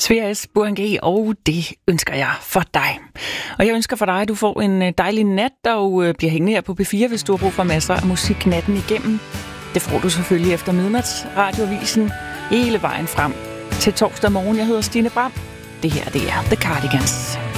Sverres Burhange, og det ønsker jeg for dig. Og jeg ønsker for dig, at du får en dejlig nat, og bliver hængende her på P4, hvis du har brug for masser af musik natten igennem. Det får du selvfølgelig efter midnats radioavisen hele vejen frem til torsdag morgen. Jeg hedder Stine Bram. Det her, det er The Cardigans.